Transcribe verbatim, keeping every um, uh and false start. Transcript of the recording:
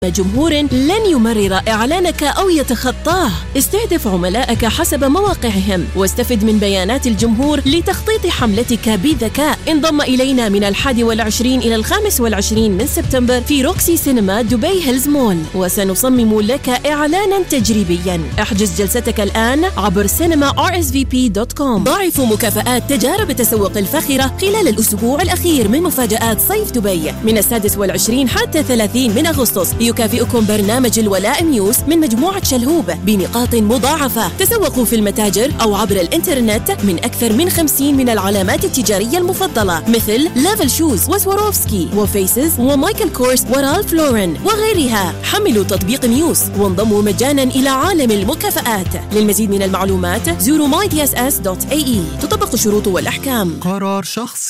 جمهور لن يمرر إعلانك أو يتخطاه. استهدف عملائك حسب مواقعهم واستفد من بيانات الجمهور لتخطيط حملتك بذكاء. انضم إلينا من الحادي والعشرين إلى الخامس والعشرين من سبتمبر في روكسي سينما دبي هيلز مول، وسنصمم لك إعلانا تجريبيا. احجز جلستك الآن عبر سينما آر إس في بي دوت كوم. ضاعفوا مكافآت تجارب التسوق الفاخرة خلال الأسبوع الأخير من مفاجآت صيف دبي من السادس والعشرين حتى ثلاثين من أغسطس. يكافئكم برنامج الولاء نيوز من مجموعة شلهوب بنقاط مضاعفة. تسوقوا في المتاجر أو عبر الإنترنت من أكثر من خمسين من العلامات التجارية المفضلة مثل ليفل شوز وسواروفسكي وفيسز ومايكل كورس ورالف لورين وغيرها. حملوا تطبيق نيوز وانضموا مجانا إلى عالم المكافآت. للمزيد من المعلومات زوروا ماي دي إس إس دوت إيه إي. تطبق الشروط والأحكام. قرار شخصي.